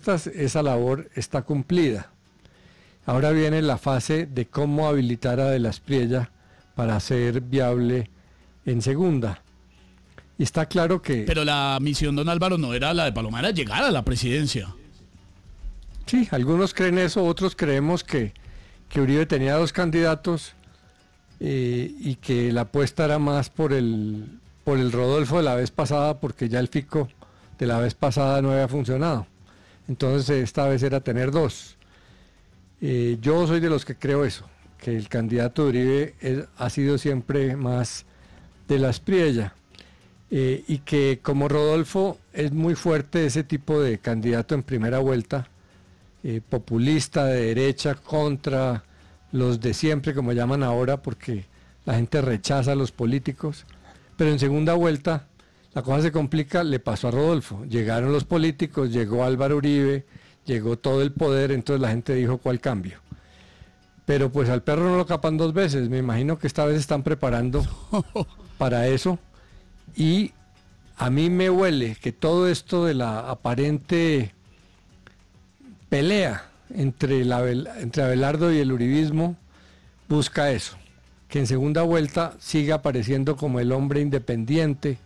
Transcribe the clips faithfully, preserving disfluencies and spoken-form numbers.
encuestas esa labor está cumplida. Ahora viene la fase de cómo habilitar a De la Espriella para ser viable en segunda. Y está claro que... Pero la misión, don Álvaro, no era la de Paloma, era llegar a la presidencia. Sí, algunos creen eso, otros creemos que, que Uribe tenía dos candidatos eh, y que la apuesta era más por el, por el Rodolfo de la vez pasada, porque ya el Fico de la vez pasada no había funcionado. Entonces esta vez era tener dos. Eh, yo soy de los que creo eso, que el candidato de Uribe es, ha sido siempre más De la Espriella. Eh, y que como Rodolfo es muy fuerte ese tipo de candidato en primera vuelta, eh, populista de derecha contra los de siempre, como llaman ahora, porque la gente rechaza a los políticos, pero en segunda vuelta la cosa se complica, le pasó a Rodolfo, llegaron los políticos, llegó Álvaro Uribe, llegó todo el poder, entonces la gente dijo ¿cuál cambio? Pero pues al perro no lo capan dos veces, me imagino que esta vez están preparando para eso. Y a mí me huele que todo esto de la aparente pelea entre, la, entre Abelardo y el uribismo busca eso, que en segunda vuelta siga apareciendo como el hombre independiente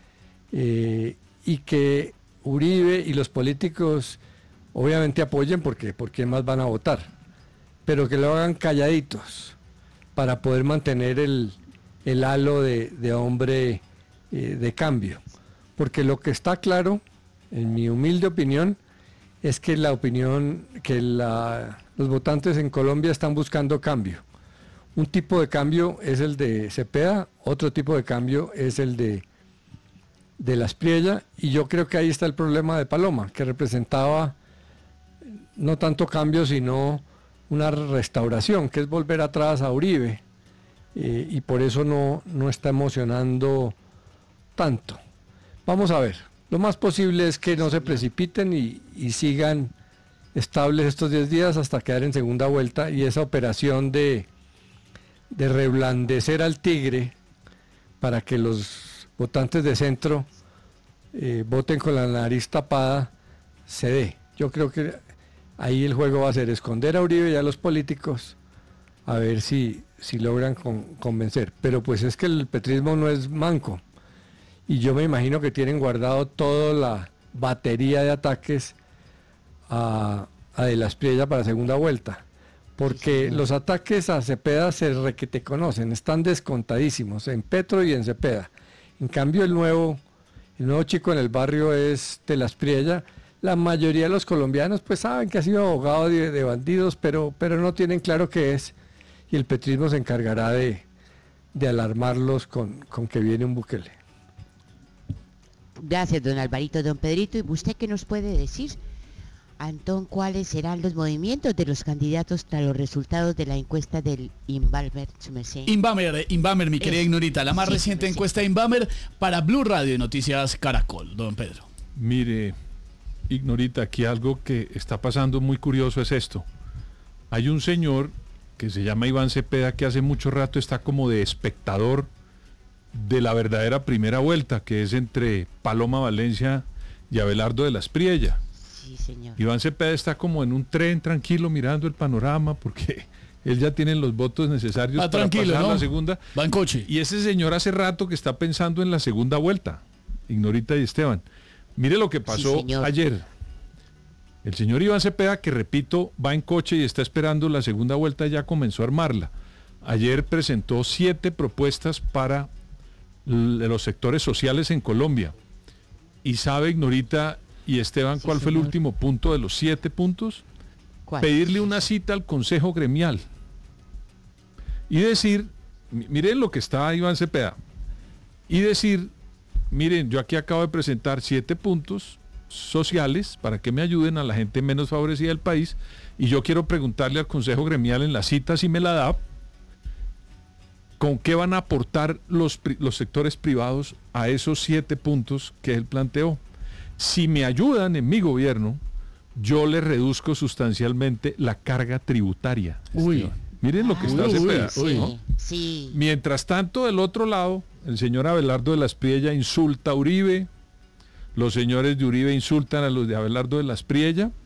eh, y que Uribe y los políticos obviamente apoyen porque ¿por quién más van a votar? Pero que lo hagan calladitos para poder mantener el, el halo de, de hombre Eh, de cambio, porque lo que está claro, en mi humilde opinión, es que la opinión, que la, los votantes en Colombia están buscando cambio. Un tipo de cambio es el de Cepeda, otro tipo de cambio es el de, de la Espriella, y yo creo que ahí está el problema de Paloma, que representaba no tanto cambio, sino una restauración, que es volver atrás a Uribe, eh, y por eso no, no está emocionando tanto. Vamos a ver, lo más posible es que no se precipiten y, y sigan estables estos diez días hasta quedar en segunda vuelta, y esa operación de, de reblandecer al tigre para que los votantes de centro eh, voten con la nariz tapada se dé. Yo creo que ahí el juego va a ser esconder a Uribe y a los políticos a ver si, si logran con, convencer, pero pues es que el petrismo no es manco. Y yo me imagino que tienen guardado toda la batería de ataques a, a De la Espriella para segunda vuelta. Porque sí, los ataques a Cepeda se requete conocen, están descontadísimos en Petro y en Cepeda. En cambio el nuevo, el nuevo chico en el barrio es De la Espriella. La mayoría de los colombianos pues saben que ha sido abogado de, de bandidos, pero, pero no tienen claro qué es. Y el petrismo se encargará de, de alarmarlos con, con que viene un Bukele. Gracias, don Alvarito. Don Pedrito, ¿y usted qué nos puede decir, Antón, cuáles serán los movimientos de los candidatos tras los resultados de la encuesta del Inbamer, su merced? Inbamer, Inbamer, mi querida Es, Ignorita, la más sí, reciente sí. encuesta de Inbamer para Blue Radio y Noticias Caracol, don Pedro. Mire, Ignorita, aquí algo que está pasando muy curioso es esto. Hay un señor que se llama Iván Cepeda que hace mucho rato está como de espectador de la verdadera primera vuelta, que es entre Paloma Valencia y Abelardo de la Espriella. Sí, señor. Iván Cepeda está como en un tren tranquilo mirando el panorama porque él ya tiene los votos necesarios Va para tranquilo, pasar ¿no? la segunda. Va en coche. Y ese señor hace rato que está pensando en la segunda vuelta, Ignorita y Esteban. Mire lo que pasó Sí, ayer. El señor Iván Cepeda, que repito, va en coche y está esperando la segunda vuelta, ya comenzó a armarla. Ayer presentó siete propuestas para de los sectores sociales en Colombia. ¿Y sabe, Ignorita y Esteban, Sí, cuál fue el señor. último punto de los siete puntos? ¿Cuál? Pedirle una cita al Consejo Gremial. Y decir, mi- miren lo que está Iván Cepeda, y decir, miren, yo aquí acabo de presentar siete puntos sociales para que me ayuden a la gente menos favorecida del país, y yo quiero preguntarle al Consejo Gremial en la cita, si me la da, ¿con qué van a aportar los, pri- los sectores privados a esos siete puntos que él planteó? Si me ayudan en mi gobierno, yo le reduzco sustancialmente la carga tributaria. Uy. Esteban. Miren lo que Ah, está uy, Cepeda, sí, ¿no? sí. Mientras tanto, del otro lado, el señor Abelardo de la Espriella insulta a Uribe, los señores de Uribe insultan a los de Abelardo de la Espriella,